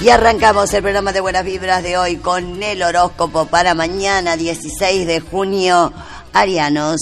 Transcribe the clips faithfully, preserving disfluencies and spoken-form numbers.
Y arrancamos el programa de Buenas Vibras de hoy con el horóscopo para mañana, dieciséis de junio. Arianos.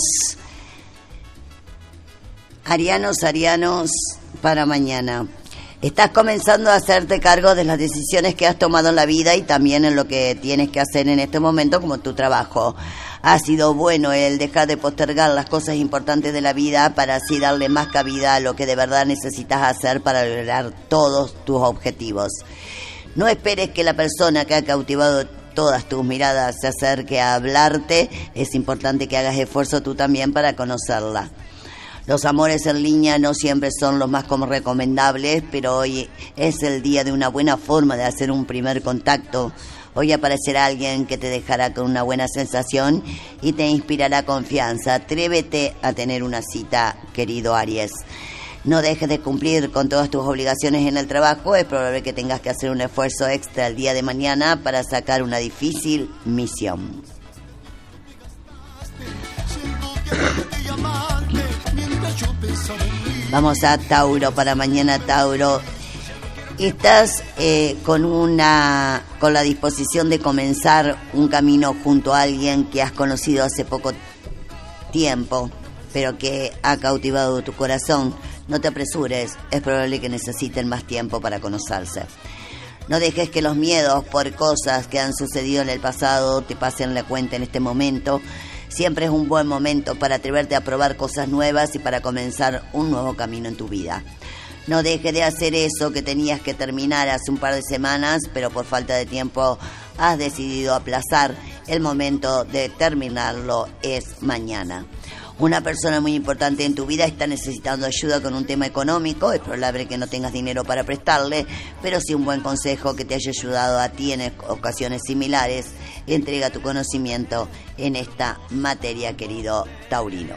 Arianos, arianos, para mañana. Estás comenzando a hacerte cargo de las decisiones que has tomado en la vida y también en lo que tienes que hacer en este momento, como tu trabajo. Ha sido bueno el dejar de postergar las cosas importantes de la vida para así darle más cabida a lo que de verdad necesitas hacer para lograr todos tus objetivos. No esperes que la persona que ha cautivado todas tus miradas se acerque a hablarte. Es importante que hagas esfuerzo tú también para conocerla. Los amores en línea no siempre son los más como recomendables, pero hoy es el día de una buena forma de hacer un primer contacto. Hoy aparecerá alguien que te dejará con una buena sensación y te inspirará confianza. Atrévete a tener una cita, querido Aries. No dejes de cumplir con todas tus obligaciones en el trabajo. Es probable que tengas que hacer un esfuerzo extra el día de mañana para sacar una difícil misión. Vamos a Tauro para mañana, Tauro. Estás eh, con una con la disposición de comenzar un camino junto a alguien que has conocido hace poco tiempo, pero que ha cautivado tu corazón. No te apresures, es probable que necesiten más tiempo para conocerse. No dejes que los miedos por cosas que han sucedido en el pasado te pasen la cuenta en este momento. Siempre es un buen momento para atreverte a probar cosas nuevas y para comenzar un nuevo camino en tu vida. No dejes de hacer eso que tenías que terminar hace un par de semanas, pero por falta de tiempo has decidido aplazar. El momento de terminarlo es mañana. Una persona muy importante en tu vida está necesitando ayuda con un tema económico. Es probable que no tengas dinero para prestarle, pero sí un buen consejo que te haya ayudado a ti en ocasiones similares. Entrega tu conocimiento en esta materia, querido taurino.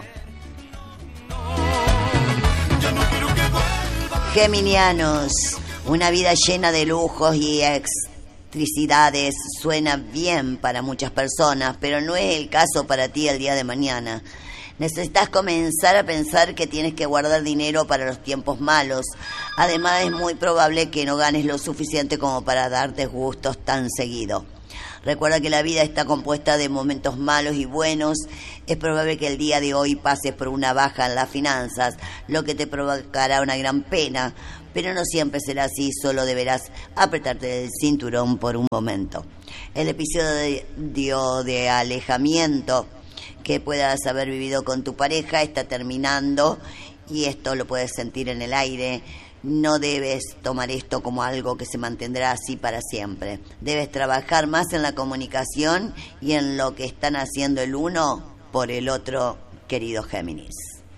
Geminianos, una vida llena de lujos y excentricidades suena bien para muchas personas, pero no es el caso para ti el día de mañana. Necesitas comenzar a pensar que tienes que guardar dinero para los tiempos malos. Además, es muy probable que no ganes lo suficiente como para darte gustos tan seguido. Recuerda que la vida está compuesta de momentos malos y buenos. Es probable que el día de hoy pases por una baja en las finanzas, lo que te provocará una gran pena, pero no siempre será así, solo deberás apretarte el cinturón por un momento. El episodio de alejamiento que puedas haber vivido con tu pareja está terminando y esto lo puedes sentir en el aire. No debes tomar esto como algo que se mantendrá así para siempre. Debes trabajar más en la comunicación y en lo que están haciendo el uno por el otro, querido Géminis.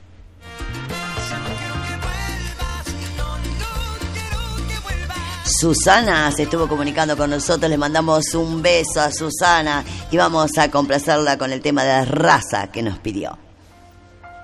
Susana se estuvo comunicando con nosotros, le mandamos un beso a Susana y vamos a complacerla con el tema de la raza que nos pidió.